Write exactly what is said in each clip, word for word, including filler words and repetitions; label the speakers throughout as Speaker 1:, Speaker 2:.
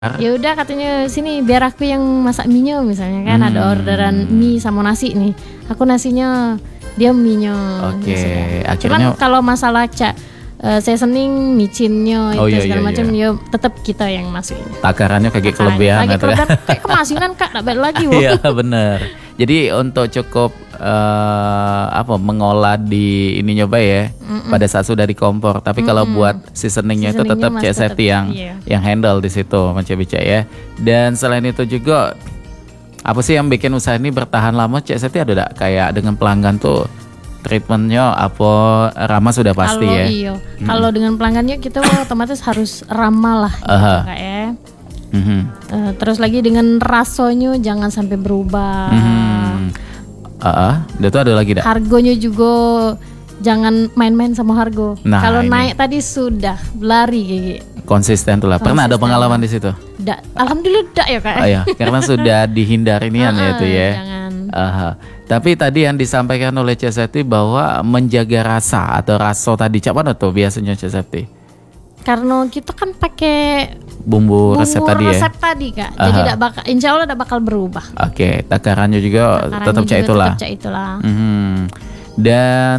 Speaker 1: Ya udah katanya sini biar aku yang masak mie-nya misalnya kan, hmm. ada orderan mie sama nasi nih. Aku nasinya, dia mie-nya.
Speaker 2: Oke, okay.
Speaker 1: Akhirnya cuman kalau masalah cak uh, seasoning, micinnya
Speaker 2: oh,
Speaker 1: itu
Speaker 2: iya,
Speaker 1: segala
Speaker 2: iya,
Speaker 1: macam
Speaker 2: iya.
Speaker 1: ya tetap kita yang masukin.
Speaker 2: Takarannya kayak kelebihan
Speaker 1: atau ya. Kayak kemasinan Kak, enggak balik lagi.
Speaker 2: Iya, benar. Jadi untuk cukup uh, apa mengolah di ini nyoba ya Mm-mm. pada saat sudah di kompor. Tapi Mm-mm. kalau buat seasoningnya, seasoningnya itu tetap Cek Septi yang iya. yang handle di situ Cek Bica ya. Dan selain itu juga apa sih yang bikin usaha ini bertahan lama Cek Septi, ada enggak kayak dengan pelanggan tuh treatmentnya apa ramah sudah pasti
Speaker 1: kalau
Speaker 2: ya.
Speaker 1: Iya. Hmm. Kalau dengan pelanggannya kita otomatis harus ramah lah gitu uh-huh. Kak ya. Mm-hmm. Uh, terus lagi dengan rasanya jangan sampai berubah.
Speaker 2: Mm-hmm. Uh, itu ada lagi dah.
Speaker 1: Harganya juga jangan main-main sama harga.
Speaker 2: Nah,
Speaker 1: kalau
Speaker 2: ini.
Speaker 1: naik tadi sudah lari gigi.
Speaker 2: Konsisten tuh lah. Pernah ada pengalaman di situ?
Speaker 1: Da, alhamdulillah dak ya Kak.
Speaker 2: Oh, iya. Karena sudah dihindari nih uh, itu ya.
Speaker 1: Jangan.
Speaker 2: Uh-huh. Tapi tadi yang disampaikan oleh Cek Septi bahwa menjaga rasa atau raso tadi cak mana tuh biasanya Cek Septi?
Speaker 1: Karena kita kan pakai
Speaker 2: bumbu, bumbu resep tadi ya.
Speaker 1: Resep tadi Kak. Jadi tidak bakal, insya Allah tidak bakal berubah.
Speaker 2: Oke, okay. takarannya juga takarannya tetap cak itulah.
Speaker 1: Tetap cak itulah.
Speaker 2: Mm-hmm. Dan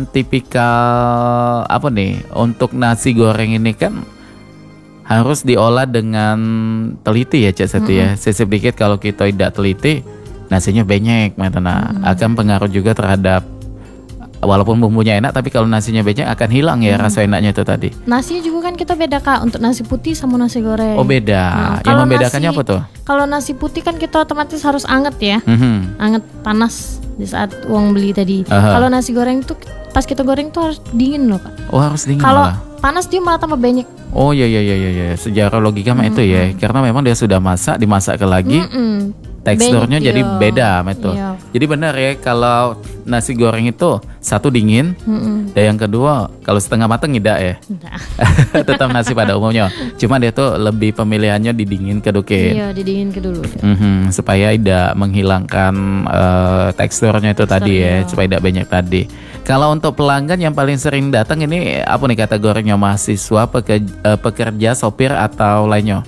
Speaker 2: tipikal apa nih untuk nasi goreng ini kan harus diolah dengan teliti ya Cek Septi mm-hmm. ya. Sisip dikit kalau kita tidak teliti nasinya benyek, nah mm-hmm. akan pengaruh juga terhadap. Walaupun bumbunya enak, tapi kalau nasinya becek akan hilang ya hmm. rasa enaknya itu tadi.
Speaker 1: Nasinya juga kan kita beda Kak, untuk nasi putih sama nasi goreng.
Speaker 2: Oh beda. Nah, yang membedakannya nasi, apa tuh?
Speaker 1: Kalau nasi putih kan kita otomatis harus anget ya,
Speaker 2: mm-hmm.
Speaker 1: anget panas di saat uang beli tadi.
Speaker 2: Uh-huh.
Speaker 1: Kalau nasi goreng tuh pas kita goreng tuh harus dingin loh Kak.
Speaker 2: Oh harus dingin.
Speaker 1: Kalau panas dia malah tambah banyak.
Speaker 2: Oh iya iya iya iya. Sejarah logika mah mm-hmm. itu ya, karena memang dia sudah masak, dimasak ke lagi. Mm-hmm. Teksturnya Benk, jadi iya. beda itu. Iya. Jadi benar ya kalau nasi goreng itu satu dingin, mm-mm. dan yang kedua kalau setengah matang tidak ya. Tetap nasi pada umumnya. Cuma dia tuh lebih pemilihannya didingin ke dukin.
Speaker 1: Iya, didingin ke dulu.
Speaker 2: Mm-hmm, supaya tidak menghilangkan uh, teksturnya itu Tekstur, tadi ya, iya. supaya tidak banyak tadi. Kalau untuk pelanggan yang paling sering datang ini apa nih kategorinya, mahasiswa, pekerja, uh, pekerja, sopir atau lainnya?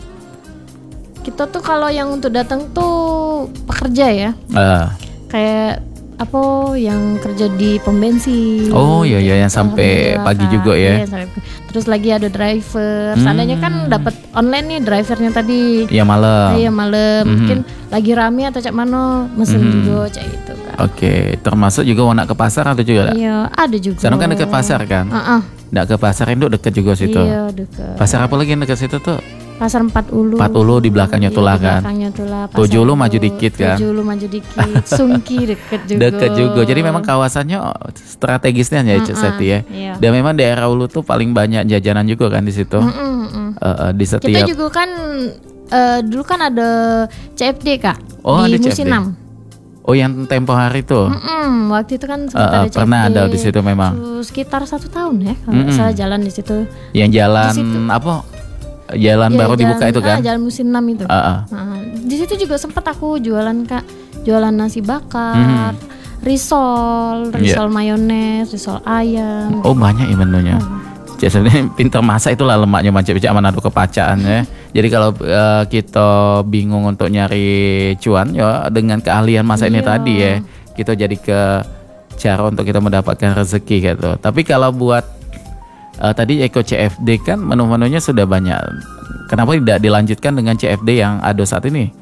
Speaker 1: Kita tuh kalau yang untuk datang tuh pekerja ya,
Speaker 2: uh.
Speaker 1: kayak apa yang kerja di pom bensin.
Speaker 2: Oh iya iya yang sampai pagi juga ya.
Speaker 1: Iya, sampai, terus lagi ada driver. Hmm. Seandainya kan dapat online nih drivernya tadi.
Speaker 2: Iya malam.
Speaker 1: Iya malam. Hmm. Mungkin lagi rame atau cak mana mesen hmm. juga cak itu kan.
Speaker 2: Oke, okay. Termasuk juga mau nak ke pasar atau juga?
Speaker 1: Iya ada juga.
Speaker 2: Sana kan dekat pasar kan?
Speaker 1: Uh-uh.
Speaker 2: Nak ke pasar itu dekat juga situ.
Speaker 1: Iya dekat.
Speaker 2: Pasar apa lagi yang dekat situ tuh?
Speaker 1: Pasar Empat Ulu.
Speaker 2: Empat Ulu di belakangnya
Speaker 1: iya,
Speaker 2: tulah kan.
Speaker 1: Belakangnya tulah.
Speaker 2: Tujuh Ulu maju dikit kan.
Speaker 1: Tujuh Ulu maju dikit. Sungki deket juga.
Speaker 2: Deket juga. Jadi memang kawasannya strategisnya ya Cek Septi ya.
Speaker 1: Iya.
Speaker 2: Dan memang daerah Ulu tuh paling banyak jajanan juga kan di situ.
Speaker 1: Mm-mm.
Speaker 2: Uh, uh, di setiap.
Speaker 1: Kita juga kan uh, dulu kan ada C F D Kak.
Speaker 2: Oh,
Speaker 1: di
Speaker 2: ada
Speaker 1: Musim enam.
Speaker 2: Oh yang tempo hari tuh.
Speaker 1: Mm-mm, waktu itu kan sempat
Speaker 2: uh, uh,
Speaker 1: ada C F D.
Speaker 2: Pernah ada di situ memang.
Speaker 1: Sekitar satu tahun ya kalau nggak salah jalan di situ.
Speaker 2: Yang jalan apa? Jalan ya, baru jalan, dibuka itu kan?
Speaker 1: Ah, jalan Musim enam itu.
Speaker 2: Uh-uh.
Speaker 1: Nah, di situ juga sempat aku jualan Kak, jualan nasi bakar, mm-hmm. risol, risol yeah. mayones, risol ayam.
Speaker 2: Oh banyak ya menunya. Hmm. Jadi pintar masak itulah lemaknya macam-macam Manado kepacaan ya. Jadi kalau uh, kita bingung untuk nyari cuan ya dengan keahlian masak yeah. ini tadi ya, kita jadi ke cara untuk kita mendapatkan rezeki gitu. Tapi kalau buat Uh, tadi Eko C F D kan menu-menunya sudah banyak. Kenapa tidak dilanjutkan dengan C F D yang ada saat ini?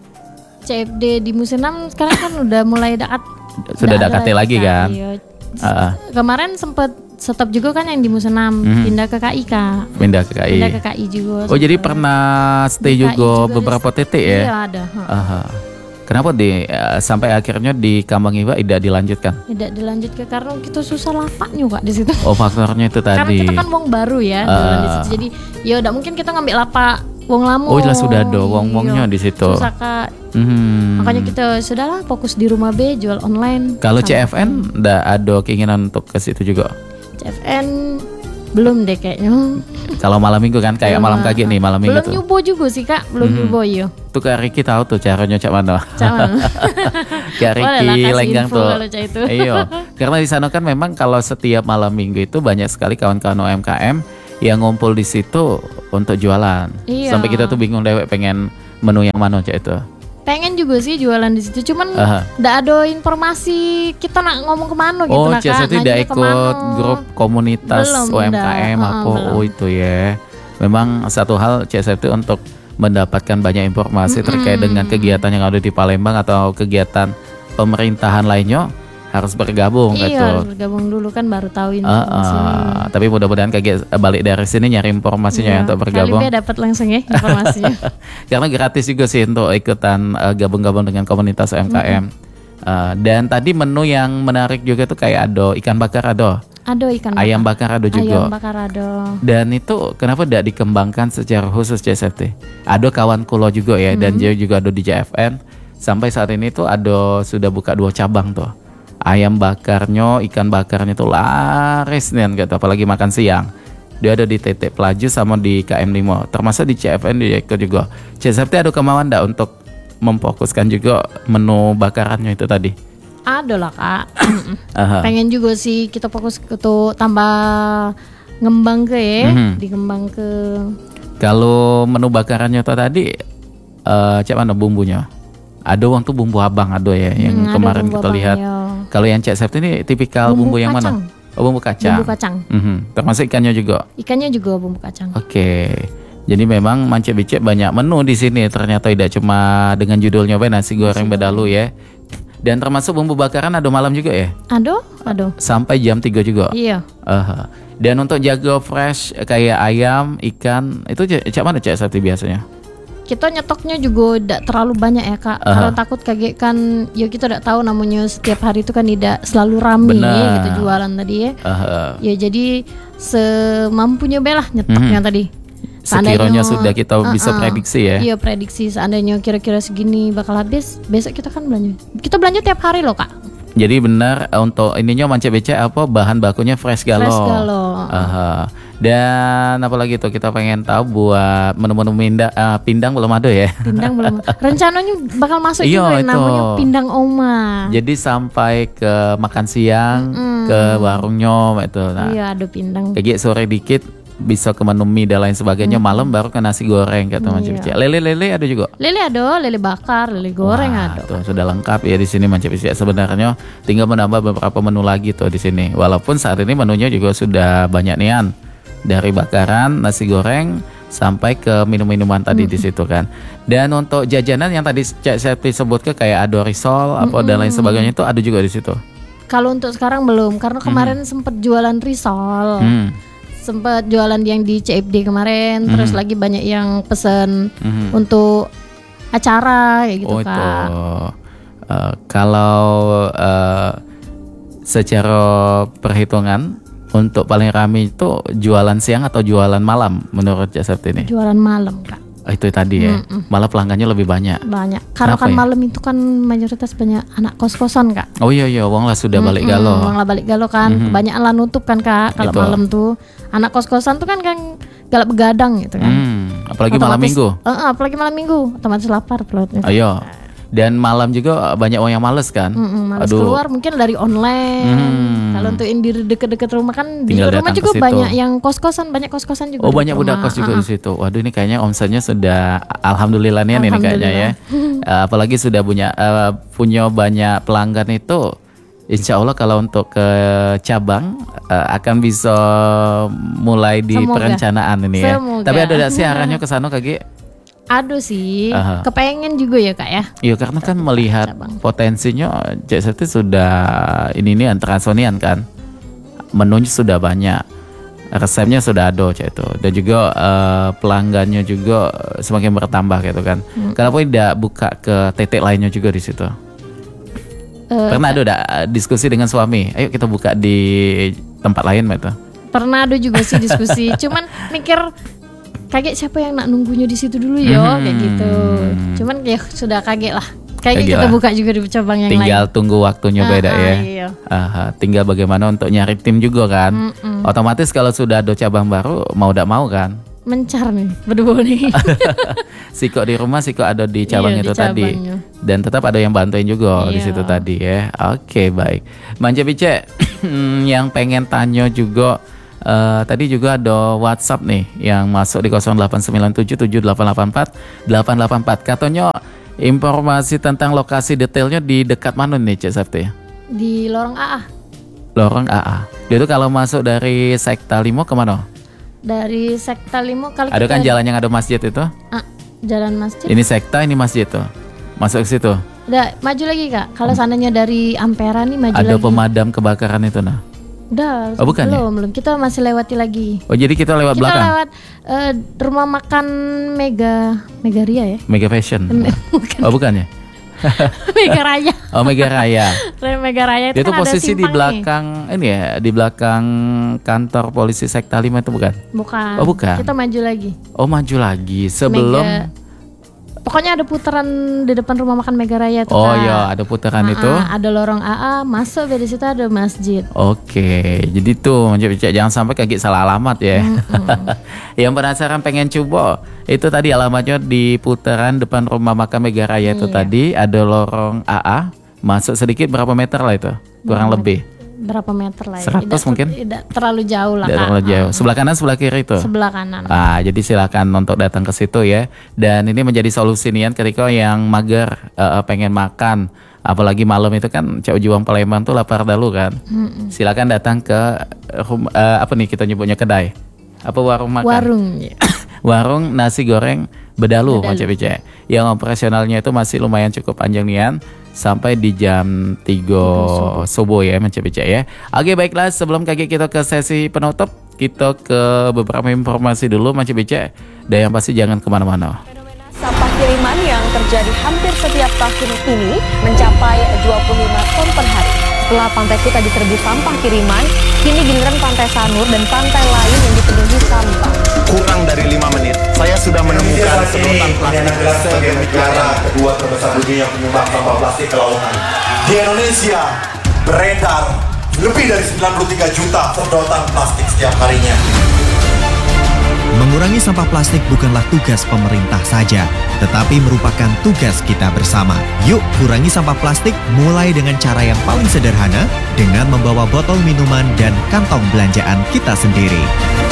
Speaker 1: C F D di Musim enam sekarang kan udah mulai dekat.
Speaker 2: Sudah dekat lagi kan?
Speaker 1: Iya. Uh, Kemarin sempat stop juga kan yang di Musim enam, mm-hmm. pindah ke K I Kak.
Speaker 2: Pindah ke K I.
Speaker 1: Pindah ke K I juga.
Speaker 2: Oh jadi pernah stay juga, juga beberapa titik ya?
Speaker 1: Iya ada.
Speaker 2: Uh-huh. Kenapa di uh, sampai akhirnya di Kambang Iba tidak dilanjutkan?
Speaker 1: Tidak dilanjutkan karena kita susah lapaknya Kak di situ.
Speaker 2: Oh faktornya itu tadi.
Speaker 1: Karena kita kan wong baru ya, uh. di situ. Jadi ya udah mungkin kita ngambil lapak wong lama.
Speaker 2: Oh jelas sudah ada wong-wongnya di situ.
Speaker 1: Susah Kak.
Speaker 2: Hmm.
Speaker 1: Makanya kita sudahlah fokus di rumah B jual online.
Speaker 2: Kalau C F N enggak ada keinginan untuk ke situ juga?
Speaker 1: C F N belum deh kayaknya.
Speaker 2: Kalau malam minggu kan kayak belum, malam kaget nih malam minggu
Speaker 1: belum
Speaker 2: tuh.
Speaker 1: Belum nyoba juga sih Kak, belum hmm. nyoba yo.
Speaker 2: Tuh Kak Riki tahu tuh caranya cak mana?
Speaker 1: Cak mana?
Speaker 2: Kak Riki lenggang tuh.
Speaker 1: Iya.
Speaker 2: Karena di sana kan memang kalau setiap malam minggu itu banyak sekali kawan-kawan U M K M yang ngumpul di situ untuk jualan.
Speaker 1: Iya.
Speaker 2: Sampai kita tuh bingung dewek pengen menu yang mana cak itu?
Speaker 1: Pengen juga sih jualan di situ, cuman nggak ada informasi kita nak ngomong kemana gitu.
Speaker 2: Oh,
Speaker 1: nah,
Speaker 2: Cak Septi udah ikut grup komunitas belum, U M K M apa? Uh, oh itu ya. Memang satu hal Cak Septi untuk mendapatkan banyak informasi mm-hmm. terkait dengan kegiatan yang ada di Palembang atau kegiatan pemerintahan lainnya harus bergabung
Speaker 1: iya,
Speaker 2: gitu.
Speaker 1: harus bergabung dulu kan baru tahu informasi.
Speaker 2: Uh, uh, tapi mudah-mudahan kayak balik dari sini nyari informasinya
Speaker 1: iya,
Speaker 2: ya, untuk bergabung.
Speaker 1: Kali dapat langsung ya informasinya.
Speaker 2: Karena gratis juga sih untuk ikutan uh, gabung-gabung dengan komunitas U M K M. Mm-hmm. Uh, dan tadi menu yang menarik juga tuh kayak ada ikan bakar ada.
Speaker 1: Ada ikan bakar.
Speaker 2: Ayam bakar ada juga.
Speaker 1: Ayam bakar ada.
Speaker 2: Dan itu kenapa tidak dikembangkan secara khusus Cak Septi? Ada kawan kulo juga ya, mm-hmm. dan dia juga ada di J F N. Sampai saat ini tuh ada sudah buka dua cabang tuh. Ayam bakarnya, ikan bakarnya tuh laris nih gitu, apalagi makan siang. Dia ada di T T Pelaju sama di K M lima, termasuk di C F N dia ikut juga. Cak Septi ada kemauan enggak untuk memfokuskan juga menu bakarannya itu tadi?
Speaker 1: Ada lah kak. Pengen juga sih kita fokus ke tuh tambah ngembang ke ya, mm-hmm. dikembang ke.
Speaker 2: Kalau menu bakarannya tuh tadi, uh, cak mana bumbunya? Ada uang tuh bumbu abang ada ya, yang hmm, kemarin kita lihat. Ya. Kalau yang Cak Septi ini tipikal bumbu, bumbu yang mana? Oh, bumbu kacang.
Speaker 1: Bumbu kacang.
Speaker 2: Mm-hmm. Termasuk ikannya juga.
Speaker 1: Ikannya juga bumbu kacang.
Speaker 2: Oke. Okay. Jadi memang Mance Bicek banyak menu di sini. Ternyata tidak cuma dengan judulnya nasi goreng bedalu ya. Dan termasuk bumbu bakaran ada malam juga ya?
Speaker 1: Ada, ada.
Speaker 2: Sampai jam tiga juga.
Speaker 1: Iya.
Speaker 2: Uh-huh. Dan untuk jaga fresh kayak ayam, ikan, itu cak mana Cak Septi biasanya?
Speaker 1: Kita nyetoknya juga tidak terlalu banyak ya kak, uh-huh. karena takut kaget kan, ya kita tidak tahu namanya setiap hari itu kan tidak selalu ramai gitu jualan tadi ya. Uh-huh. Ya jadi semampunya belah nyetoknya mm-hmm. tadi.
Speaker 2: Sekiranya sudah kita uh-uh. bisa prediksi ya.
Speaker 1: Iya prediksi seandainya kira-kira segini bakal habis, besok kita kan belanja. Kita belanja tiap hari loh kak.
Speaker 2: Jadi benar untuk ininya Mance Bicek apa bahan bakunya fresh galo.
Speaker 1: Fresh galo.
Speaker 2: Uh-huh. Dan apalagi tuh kita pengen tahu buat menu-menu pinda, uh, pindang belum ada ya?
Speaker 1: Pindang belum. Rencananya bakal masuk
Speaker 2: iyo,
Speaker 1: juga namanya pindang oma.
Speaker 2: Jadi sampai ke makan siang mm-hmm. ke warungnya itu. Nah,
Speaker 1: iya ada pindang.
Speaker 2: Kayak sore dikit bisa ke menu mie dan lain sebagainya. Mm-hmm. Malam baru ke nasi goreng kata Mance Bicek. Lele-lele ada juga?
Speaker 1: Lele ada, lele bakar, lele goreng. Wah, ada.
Speaker 2: Tuh, sudah lengkap ya di sini Mance Bicek. Sebenarnya tinggal menambah beberapa menu lagi tuh di sini. Walaupun saat ini menunya juga sudah banyak nian. Dari bakaran, nasi goreng sampai ke minum-minuman tadi mm-hmm. di situ kan. Dan untuk jajanan yang tadi Cak Septi sebut ke kayak ada risol apa mm-hmm. dan lain sebagainya itu ada juga di situ.
Speaker 1: Kalau untuk sekarang belum, karena kemarin mm-hmm. sempat jualan risol. Mm. Sempat jualan yang di C F D kemarin, mm-hmm. terus lagi banyak yang pesen mm-hmm. untuk acara kayak gitu oh, kak. Oh uh, kalau uh, secara perhitungan untuk paling ramai itu jualan siang atau jualan malam menurut Cak Septi ini? Jualan malam kak.
Speaker 2: Oh, itu tadi ya, Mm-mm. malah pelanggannya lebih banyak.
Speaker 1: Banyak. Karena kan ya? Malam itu kan mayoritas banyak anak kos-kosan kak.
Speaker 2: Oh iya iya, wong lah sudah balik Mm-mm, galau.
Speaker 1: Wong lah balik galau kan, mm-hmm. kebanyakan lah nutup kan kak. Kalau malam tuh anak kos-kosan tuh kan kan galak begadang gitu kan.
Speaker 2: Mm, apalagi otomatis, malam minggu.
Speaker 1: Uh, apalagi malam minggu, otomatis lapar perutnya.
Speaker 2: Ayo. Dan malam juga banyak orang yang males kan.
Speaker 1: Mm-mm, males Aduh. Keluar mungkin dari online. Hmm. Kalau untuk yang di deket-deket rumah kan di rumah juga banyak yang kos-kosan, banyak kos-kosan juga.
Speaker 2: Oh banyak budak kos juga uh-huh. di situ. Waduh ini kayaknya omsetnya sudah alhamdulillah nih ini kayaknya ya. uh, apalagi sudah punya uh, punya banyak pelanggan itu. Insya Allah kalau untuk ke cabang uh, akan bisa mulai di Semoga. perencanaan ini ya. Semoga. Tapi ada sih arahnya ke sana kaki.
Speaker 1: Aduh sih, uh-huh. kepengen juga ya kak ya.
Speaker 2: Iya karena kan melihat cabang. Potensinya Cak Septi sudah ini nih transonian kan, menunya sudah banyak, resepnya sudah ada Cak itu, dan juga uh, pelanggannya juga semakin bertambah gitu kan. Hmm. Kenapa tidak buka ke titik lainnya juga di situ? Uh, Pernah ada udah diskusi dengan suami, ayo kita buka di tempat lain gitu? Pernah
Speaker 1: ada juga sih diskusi, cuman mikir kaget siapa yang nak nunggunya di situ dulu yo hmm. kayak gitu. Cuman ya sudah kaget lah. Kayaknya kita buka juga di cabang yang
Speaker 2: tinggal lain. Tinggal tunggu waktunya beda
Speaker 1: ah,
Speaker 2: ya.
Speaker 1: Iya.
Speaker 2: Aha, tinggal bagaimana untuk nyari tim juga kan. Mm-mm. Otomatis kalau sudah ada cabang baru mau tidak mau kan.
Speaker 1: Mencar nih berdua nih.
Speaker 2: Siko di rumah, Siko ada di cabang
Speaker 1: iya,
Speaker 2: itu
Speaker 1: di
Speaker 2: tadi. Dan tetap ada yang bantuin juga iya. di situ tadi ya. Oke baik. Mance Bicek yang pengen tanya juga. Uh, tadi juga ada WhatsApp nih yang masuk di nol delapan sembilan tujuh tujuh delapan delapan empat delapan delapan empat. Katanya informasi tentang lokasi detailnya di dekat mana nih Cik Septi?
Speaker 1: Di Lorong A A.
Speaker 2: Lorong A A. Itu kalau masuk dari Sekta Limo kemana?
Speaker 1: Dari Sekta Limo kalau
Speaker 2: ada
Speaker 1: kita...
Speaker 2: kan jalan yang ada masjid itu?
Speaker 1: Ah, jalan masjid.
Speaker 2: Ini Sekta, ini masjid tuh. Masuk ke situ.
Speaker 1: Udah maju lagi Kak. Kalau sananya dari Ampera nih maju
Speaker 2: ada
Speaker 1: lagi. Ada
Speaker 2: pemadam kebakaran itu nah.
Speaker 1: Udah,
Speaker 2: oh, bukan
Speaker 1: belum,
Speaker 2: ya?
Speaker 1: belum. Kita masih lewati lagi.
Speaker 2: Oh, jadi kita lewat
Speaker 1: kita
Speaker 2: belakang?
Speaker 1: Kita lewat uh, rumah makan Mega Mega Ria ya?
Speaker 2: Mega Fashion.
Speaker 1: bukan.
Speaker 2: Oh, bukan ya?
Speaker 1: Mega Raya.
Speaker 2: Oh, Mega Raya.
Speaker 1: Mega Raya itu,
Speaker 2: itu
Speaker 1: kan
Speaker 2: posisi
Speaker 1: ada
Speaker 2: di belakang nih. Ini ya, di belakang kantor polisi Sekta lima itu bukan?
Speaker 1: Bukan.
Speaker 2: Oh, bukan.
Speaker 1: Kita maju lagi.
Speaker 2: Oh, maju lagi sebelum
Speaker 1: Mega... Pokoknya ada putaran di depan rumah makan Mega Raya tuh.
Speaker 2: Oh iya, ada putaran nah, itu.
Speaker 1: Ada lorong A A, masuk dari situ ada masjid.
Speaker 2: Oke, jadi tuh jangan sampai kaget salah alamat ya. Mm-hmm. Yang penasaran pengen coba, itu tadi alamatnya di putaran depan rumah makan Mega Raya itu iya. Tadi ada lorong A A, masuk sedikit berapa meter lah itu? Kurang hmm. lebih.
Speaker 1: Berapa meter lah ya?
Speaker 2: seratus mungkin?
Speaker 1: Tidak terlalu jauh lah.
Speaker 2: Tidak terlalu jauh. Sebelah kanan, sebelah kiri itu?
Speaker 1: Sebelah kanan.
Speaker 2: Ah, jadi silakan untuk datang ke situ ya. Dan ini menjadi solusi nih ketika yang mager uh, pengen makan. Apalagi malam itu kan Cak Juang Palembang tuh lapar dahulu kan. Mm-mm. Silakan datang ke uh, apa nih kita nyebutnya kedai? Apa warung makan?
Speaker 1: Warung.
Speaker 2: Warung nasi goreng Bedalu, Macam Pice. Yang operasionalnya itu masih lumayan cukup panjang nian. Sampai di jam tiga subuh ya Macam Pice ya. Oke baiklah, sebelum kaki kita ke sesi penutup, kita ke beberapa informasi dulu Macam Pice. Dan yang pasti jangan kemana-mana.
Speaker 3: Fenomena sampah kiriman yang terjadi hampir setiap tahun ini mencapai dua puluh lima ton per hari. Setelah Pantai Kuta diserbu sampah kiriman, kini giliran Pantai Sanur dan pantai lain yang dipenuhi sampah.
Speaker 4: Kurang dari lima menit, saya sudah menemukan sedotan plastik sebagai negara kedua terbesar dunia penyumbang sampah plastik ke lautan. Di Indonesia beredar lebih dari sembilan puluh tiga juta sedotan plastik setiap harinya.
Speaker 5: Mengurangi sampah plastik bukanlah tugas pemerintah saja, tetapi merupakan tugas kita bersama. Yuk kurangi sampah plastik mulai dengan cara yang paling sederhana, dengan membawa botol minuman dan kantong belanjaan kita sendiri.